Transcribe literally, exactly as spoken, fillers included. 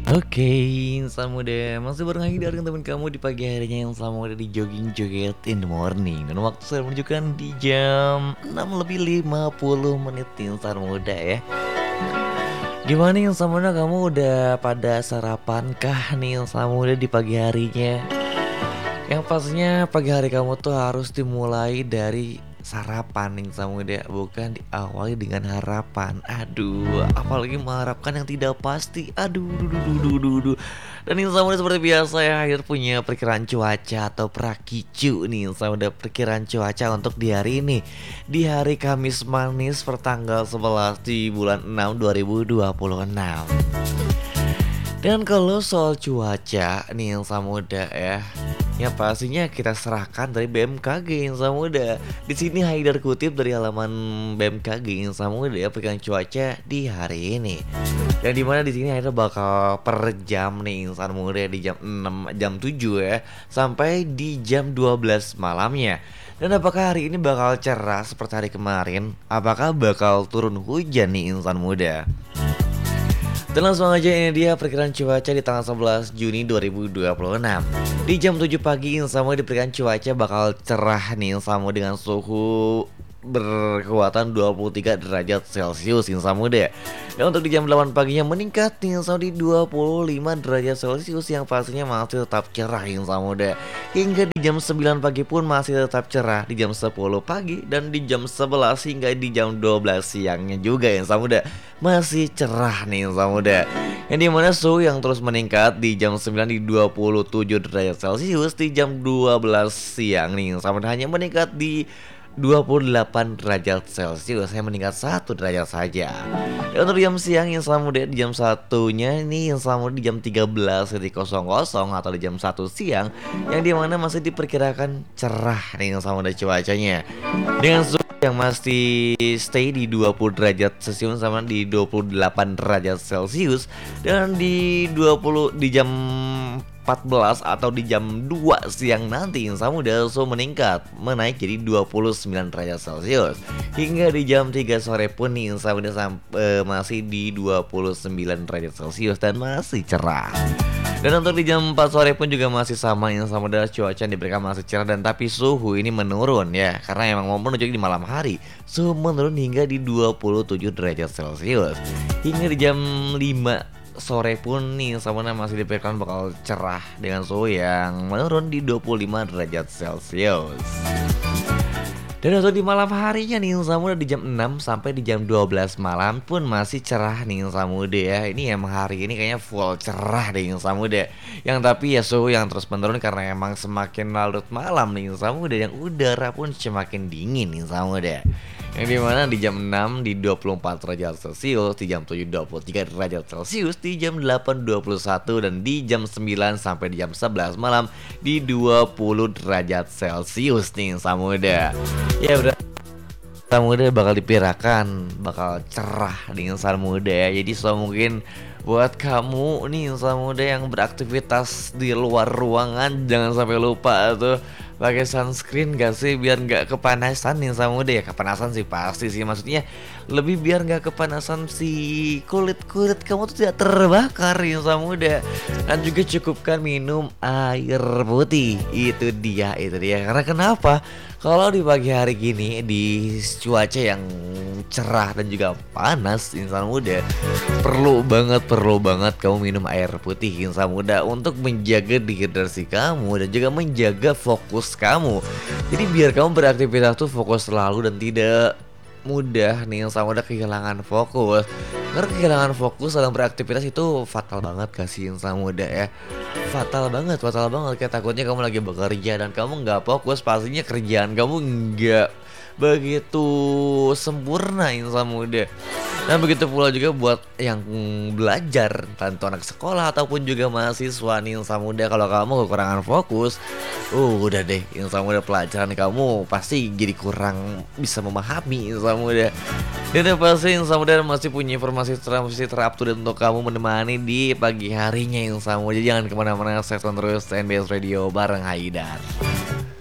Oke, insan muda, masih bareng lagi dengan teman kamu di pagi harinya yang selalu ada di Jogging Joget in the Morning. Dan waktu saya menunjukkan di jam enam lebih lima puluh menit insan muda ya. Gimana insan muda, kamu udah pada sarapan kah nih insan muda di pagi harinya? Yang pastinya pagi hari kamu tuh harus dimulai dari sarapan nih sama muda, bukan diawali dengan harapan. Aduh, apalagi mengharapkan yang tidak pasti. Aduh, duh, duh, duh, duh, duh, duh. Dan ini sama muda seperti biasa ya, akhir punya perkiraan cuaca atau prakicu nih sama muda, perkiraan cuaca untuk di hari ini. Di hari Kamis manis pertanggal sebelas di bulan enam dua ribu dua puluh enam. Dan kalau soal cuaca nih yang muda ya, ya pastinya kita serahkan dari B M K G yang muda. Di sini Haidar kutip dari halaman B M K G yang muda ya, pegang cuaca di hari ini. Yang dimana di sini Haidar bakal per jam nih insan muda di jam enam, jam tujuh ya, sampai di jam dua belas malamnya. Dan apakah hari ini bakal cerah seperti hari kemarin? Apakah bakal turun hujan nih insan muda? Dan langsung aja, ini dia perkiraan cuaca di tanggal sebelas Juni dua ribu dua puluh enam. Di jam tujuh pagi sama diperkirakan cuaca bakal cerah nih sama dengan suhu berkekuatan dua puluh tiga derajat Celcius insan muda. Dan untuk di jam delapan paginya meningkat nih sama di dua puluh lima derajat Celcius yang pastinya masih tetap cerah insan muda. Hingga di jam sembilan pagi pun masih tetap cerah, di jam sepuluh pagi dan di jam sebelas hingga di jam dua belas siangnya juga insan muda masih cerah nih insan muda. Yang dimana suhu yang terus meningkat di jam sembilan di dua puluh tujuh derajat Celcius, di jam dua belas siang nih insan muda hanya meningkat di dua puluh delapan derajat Celcius, saya meningkat satu derajat saja. Dan untuk jam siang yang selalu muda di jam satunya ini yang selalu di jam tiga belas atau di jam satu siang, yang dimana masih diperkirakan cerah nih yang selalu muda cuacanya. Dengan suhu yang masih stay di dua puluh derajat Celcius sama di dua puluh delapan derajat Celcius, dan di dua puluh di jam empat belas atau di jam dua siang nanti insan muda suhu meningkat menaik jadi dua puluh sembilan derajat Celcius. Hingga di jam tiga sore pun nih insan muda sampai masih di dua puluh sembilan derajat Celcius dan masih cerah. Dan untuk di jam empat sore pun juga masih sama insan muda, cuaca yang diberikan masih cerah, dan tapi suhu ini menurun ya, karena emang mau menuju di malam hari. Suhu menurun hingga di dua puluh tujuh derajat Celcius. Hingga di jam lima sore pun nih sama masih diperkirakan bakal cerah dengan suhu yang menurun di dua puluh lima derajat Celcius. Dan untuk di malam harinya nih insan muda di jam enam sampai di jam dua belas malam pun masih cerah nih insan muda ya. Ini emang hari ini kayaknya full cerah deh insan muda. Yang tapi ya suhu yang terus menurun karena emang semakin larut malam nih insan muda, yang udara pun semakin dingin insan muda. Yang dimana di jam enam di dua puluh empat derajat Celcius, di jam tujuh dua puluh tiga derajat Celcius, di jam delapan dua puluh satu, dan di jam sembilan sampai di jam sebelas malam di dua puluh derajat Celcius nih insan muda. Ya berarti insan muda bakal dipirakan bakal cerah di insan muda ya. Jadi so mungkin buat kamu nih insan muda yang beraktivitas di luar ruangan, jangan sampai lupa tuh pakai sunscreen gak sih, biar nggak kepanasan nih sama muda ya. Kepanasan sih pasti sih, maksudnya lebih biar nggak kepanasan si kulit kulit kamu tuh tidak terbakar nih sama muda. Dan juga cukupkan minum air putih, itu dia itu dia. Karena kenapa? Kalau di pagi hari gini di cuaca yang cerah dan juga panas insan muda, perlu banget perlu banget kamu minum air putih insan muda untuk menjaga dehidrasi kamu dan juga menjaga fokus kamu. Jadi biar kamu beraktivitas tuh fokus selalu dan tidak mudah nih yang sama udah kehilangan fokus. Karena kehilangan fokus dalam beraktivitas itu fatal banget, kasihin sama muda ya. Fatal banget, fatal banget. Kayak takutnya kamu lagi bekerja dan kamu nggak fokus, pastinya kerjaan kamu nggak begitu sempurna insan muda. Dan begitu pula juga buat yang belajar, tentu anak sekolah ataupun juga mahasiswa nih insan muda, kalau kamu kekurangan fokus, uh udah deh insan muda, pelajaran kamu pasti jadi kurang bisa memahami insan muda. Dan yang pasti insan muda masih punya informasi transmisi terupdate to date untuk kamu menemani di pagi harinya insan muda. Jangan kemana-mana, stay tune terus N B S Radio bareng Haidar.